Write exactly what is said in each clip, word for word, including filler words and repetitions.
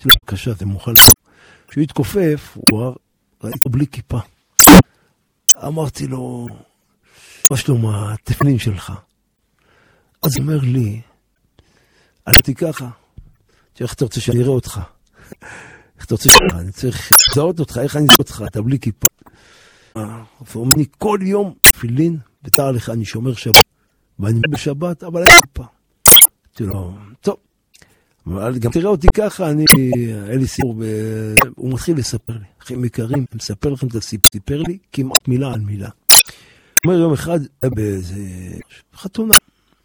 שלו קשה, זה מוכן. כשהוא התכופף, הוא ראיתי אותו בלי כיפה. אמרתי לו, מה שלום התפנין שלך? אז הוא אומר לי, עליתי ככה, איך אתה רוצה שאני אראה אותך? איך אתה רוצה שאני, אני צריך לזהות אותך, איך אני אזהות אותך, אתה בלי כיפה. והוא אומר לי, כל יום תפילין, בתאר לך, אני שומר שבת, ואני בשבת, אבל אין כיפה. אמרתי לו, טוב, אבל גם תראה אותי ככה, אני, היה לי סיפור, הוא מתחיל לספר לי, אחים יקרים, אני מספר לכם את הסיפור, סיפר לי כמעט מילה על מילה. הוא אומר, יום אחד, היה באיזה חתונה,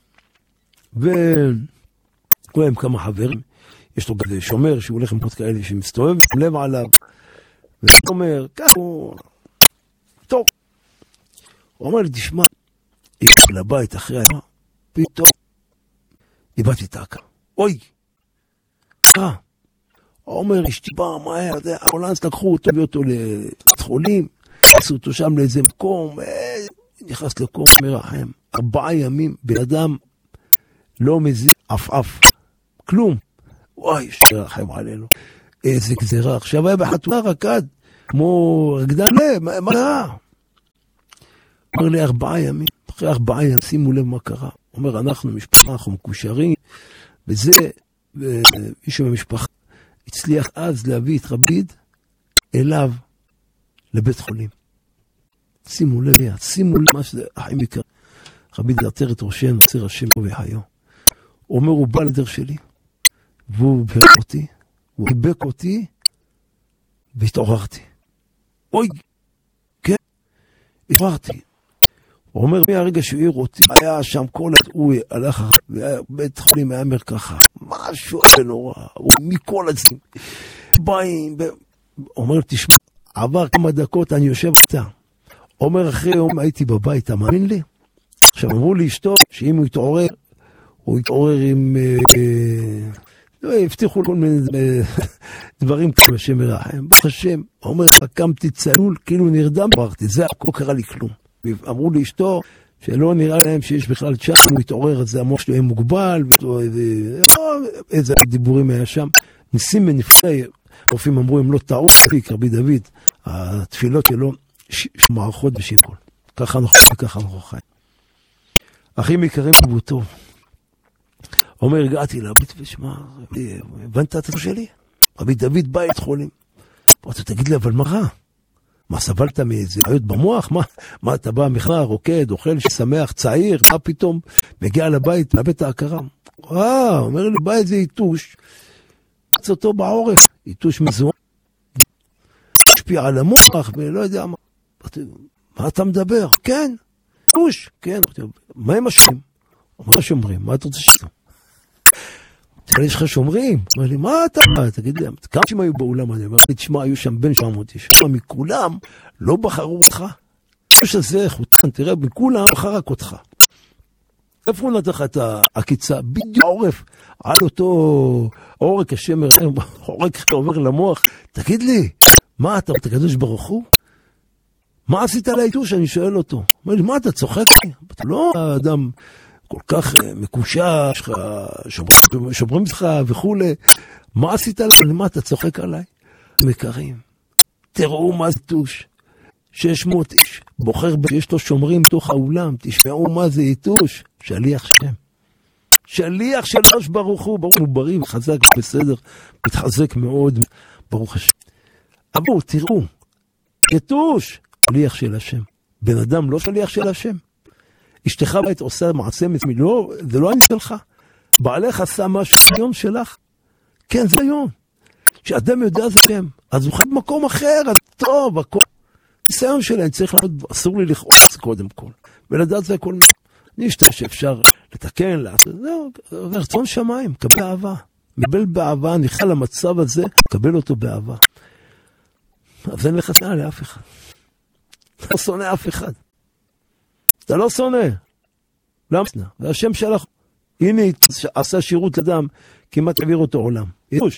והוא היה עם כמה חברים, יש לו גם שומר שהוא הולך עם פות כאלה שמסתובב, לב עליו, והוא אומר, ככה הוא, טוב. הוא אומר לי, תשמע, הגעתי לבית אחרי הימה, פתאום, איבדתי את ההקה. אוי! אה! הוא אומר, אשתי באה מהר, האמבולנס לקחו אותו, הביא אותו לבית חולים, עשו אותו שם לאיזה מקום, נכנס לקום מרחם. ארבעה ימים, בן אדם לא מזיז, אף אף, כלום. וואי, שרחם עלינו. איזה גזירה. עכשיו היה בחתונה רקד, כמו רקדן לב, מה קרה? אומר לי, ארבעה ימים, אחרי ארבעה ימים, שימו לב מה קרה. אומר, אנחנו משפחה, אנחנו מקושרים, וזה, מישהו במשפחה, הצליח אז להביא את רביד אליו לבית חולים. שימו לב, שימו לב מה שזה, החיים יקר. רביד ירתר את ראשנו, עוצר השם וחיו. הוא אומר, הוא בא לדר שלי, והוא בירך אותי, הוא חיבק אותי, והתעוררתי. אוי, כן, התעוררתי. הוא אומר, מהרגע שהוא העיר אותי, היה שם כל עד, הוא הלך, בית חולים היה אומר ככה, משהו נורא, מכל עצים, באים, הוא אומר, תשמע, עבר כמה דקות, אני יושב בצע. הוא אומר, אחרי יום הייתי בבית, אתה מאמין לי? עכשיו, אמרו לי אשתו, שאם הוא יתעורר, הוא יתעורר עם, הבטיחו כל מיני דברים כמו השם מרחם. ברוך השם, הוא אומר, קמתי צלול, כאילו נרדם, ברחתי, זה הכל קרה לי כלום. אמרו לי אשתו, שלא נראה להם שיש בכלל צ'אנס, הוא יתעורר, אז המוח שלו יהיה מוגבל, איזה דיבורים היה שם. ניסים ונפלא, רופאים אמרו, הם לא טעו, רבי דוד, התפילות שלו, מערכות בשם כל. ככה אנחנו חיים, ככה אנחנו חיים. אחים יקרים הוא טוב. אומר, הגעתי לבית ושמע, הבנת את זה שלי? רבי דוד בא את חולים. אתה תגיד לי, אבל מה רע? מה, סבלת מאיזה בעיות במוח? מה, מה אתה בא מכנע, רוקד, אוכל, שמח, צעיר, מה פתאום? מגיע לבית, לבית ההכרה. אה, אומר לי, בא איזה איתוש, קץ אותו בעורף, איתוש מזוהה, משפיע על המוח, ולא יודע מה. מה אתה מדבר? כן, איתוש, כן. מה הם השומרים? מה שומרים? מה אתה רוצה שאתה? תראה, יש לך שומרים? אומר לי, מה אתה? תגיד לי, כמה שהם היו באולם? אני אומר, תשמע, היו שם בין שבע מאות איש. מכולם לא בחרו אותך. יש הזה, חוצן, תראה, מכולם בחר רק אותך. איפה הוא נתך את הקיצה? בדיוק העורף, על אותו עורק השמר, עורק עובר למוח. תגיד לי, מה אתה, אתה קדוש ברוך הוא? מה עשית לאיתוש? אני שואל אותו. אומר לי, מה אתה צוחק לי? אתה לא אדם כל כך מקושש, שומרים לך וכו'. מה עשית עליי? למה אתה צוחק עליי? מקרים. תראו מה זה איתוש. שש מאות איש. בוחר שיש לו שומרים בתוך האולם. תשמעו מה זה איתוש. שליח שם. שליח של ראש ברוך הוא. ברוך הוא בריא וחזק בסדר. מתחזק מאוד. ברוך השם. אבל תראו. איתוש. שליח של השם. בן אדם לא שליח של השם. אשתך בית עושה מעשה מצמי, לא, זה לא אני שלך. בעלך עשה משהו היום שלך. כן, זה היום. שאדם יודע זה שם. אז הוא חד במקום אחר, אז טוב, הכל. ניסיון שלהם צריך לעמוד, אסור לי לכעוס קודם כל. ולדעת זה הכל. אני אשתה שאפשר לתקן, לעשות, זהו, זה רצון שמיים, קבל אהבה. מקבל באהבה, נכנע למצב הזה, קבל אותו באהבה. אז אין לך שנאה לאף אחד. אתה לא שונא אף אחד. אתה לא שונא. למה שנא? והשם שלך, הנה, עשה שירות לאדם, כמעט העביר אותו עולם. איתוש.